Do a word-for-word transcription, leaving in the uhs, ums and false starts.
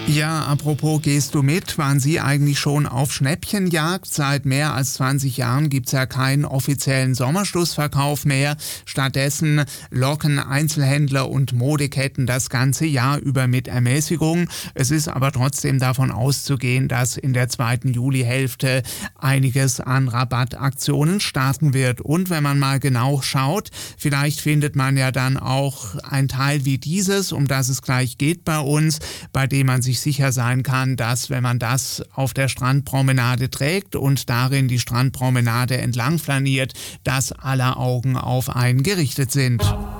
Ja, apropos, gehst du mit? Waren Sie eigentlich schon auf Schnäppchenjagd? Seit mehr als zwanzig Jahren gibt's ja keinen offiziellen Sommerschlussverkauf mehr. Stattdessen locken Einzelhändler und Modeketten das ganze Jahr über mit Ermäßigung. Es ist aber trotzdem davon auszugehen, dass in der zweiten Julihälfte einiges an Rabattaktionen starten wird. Und wenn man mal genau schaut, vielleicht findet man ja dann auch ein Teil wie dieses, um das es gleich geht bei uns, bei dem man sich sicher sein kann, dass, wenn man das auf der Strandpromenade trägt und darin die Strandpromenade entlang flaniert, dass alle Augen auf einen gerichtet sind.